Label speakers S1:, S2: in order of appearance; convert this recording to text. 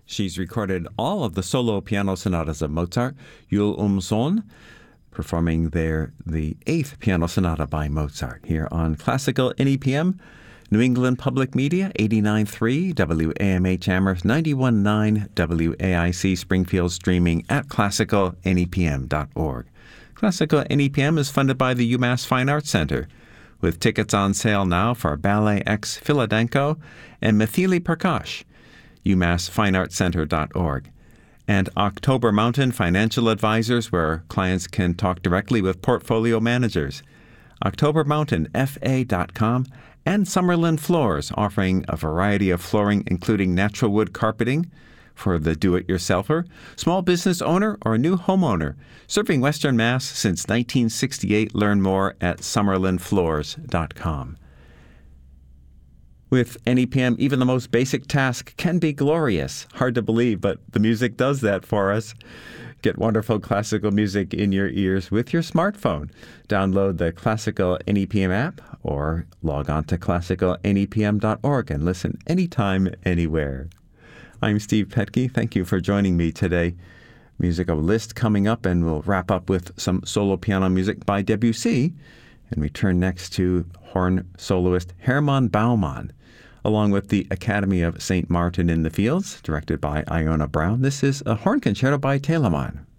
S1: She's recorded all of the solo piano sonatas of Mozart, Yul Sohn, performing there the 8th piano sonata by Mozart here on Classical NEPM, New England Public Media, 89.3 WAMH Amherst, 91.9 WAIC Springfield, streaming at classicalnepm.org. Classical NEPM is funded by the UMass Fine Arts Center, with tickets on sale now for Ballet X Philadenko and Mithili Prakash, umassfineartscenter.org. And October Mountain Financial Advisors, where clients can talk directly with portfolio managers. OctoberMountainFA.com, and Summerlin Floors, offering a variety of flooring, including natural wood carpeting for the do-it-yourselfer, small business owner, or new homeowner. Serving Western Mass since 1968. Learn more at summerlinfloors.com. With NEPM, even the most basic task can be glorious. Hard to believe, but the music does that for us. Get wonderful classical music in your ears with your smartphone. Download the Classical NEPM app or log on to classicalnepm.org and listen anytime, anywhere. I'm Steve Petke. Thank you for joining me today. Musical list coming up, and we'll wrap up with some solo piano music by Debussy and return next to horn soloist Hermann Baumann, along with the Academy of St. Martin in the Fields, directed by Iona Brown. This is a horn concerto by Telemann.